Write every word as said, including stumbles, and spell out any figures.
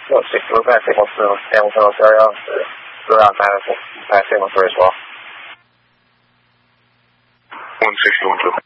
What, sixty-one Pacific wants to down to Australia, around Pacific as well. one sixty-one, two.